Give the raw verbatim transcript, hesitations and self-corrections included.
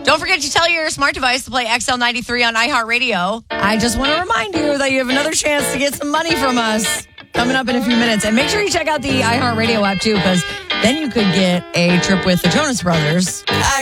Don't forget to tell your smart device to play X L ninety-three on iHeartRadio. I just want to remind you that you have another chance to get some money from us coming up in a few minutes. And make sure you check out the iHeartRadio app, too, because then you could get a trip with the Jonas Brothers.